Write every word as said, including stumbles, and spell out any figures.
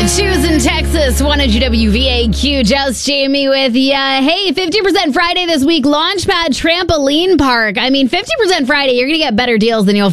Choose in Texas, one hundred W V A Q. Just Jamie with ya. Hey, fifty percent Friday this week. Launchpad Trampoline Park. I mean, fifty percent Friday, you're going to get better deals than you'll